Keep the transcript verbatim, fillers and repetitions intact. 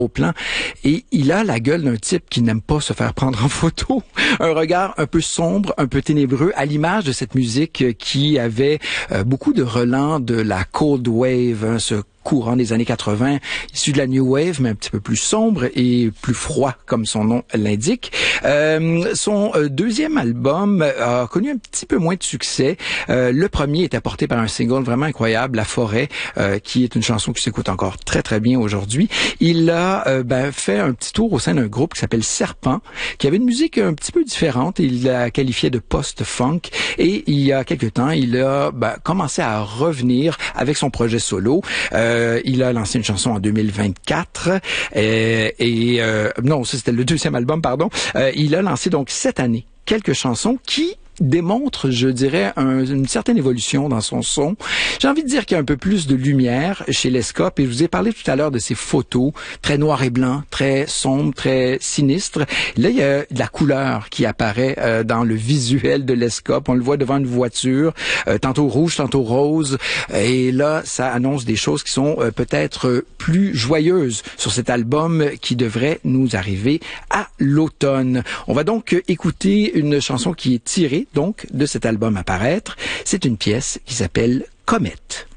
au plan et il a la gueule d'un type qui n'aime pas se faire prendre en photo. Un regard un peu sombre, un peu ténébreux, à l'image de cette musique qui avait euh, beaucoup de relents de la Cold Wave, hein, ce courant des années quatre-vingts, issu de la New Wave, mais un petit peu plus sombre et plus froid, comme son nom l'indique. Euh, son euh, deuxième album a connu un petit peu moins de succès. Euh, le premier était porté par un single vraiment incroyable, La Forêt, euh, qui est une chanson qui s'écoute encore très très bien aujourd'hui. Il a euh, ben, fait un petit tour au sein d'un groupe qui s'appelle Serpent, qui avait une musique un petit peu différente. Il la qualifiait de post-funk et il y a quelque temps, il a ben, commencé à revenir avec son projet solo. Euh, Euh, il a lancé une chanson en deux mille vingt-quatre euh, et euh, non, ça c'était le deuxième album, pardon. Euh, il a lancé donc cette année quelques chansons qui démontre, je dirais, un, une certaine évolution dans son son. J'ai envie de dire qu'il y a un peu plus de lumière chez Lescope et je vous ai parlé tout à l'heure de ses photos très noir et blanc, très sombres, très sinistres. Là, il y a de la couleur qui apparaît euh, dans le visuel de Lescope. On le voit devant une voiture, euh, tantôt rouge, tantôt rose. Et là, ça annonce des choses qui sont euh, peut-être plus joyeuses sur cet album qui devrait nous arriver à l'automne. On va donc écouter une chanson qui est tirée donc de cet album à paraître. C'est une pièce qui s'appelle Comète.